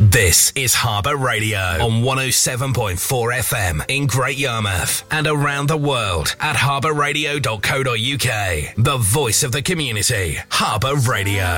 This is Harbour Radio on 107.4 FM in Great Yarmouth and around the world at harbourradio.co.uk. The voice of the community, Harbour Radio.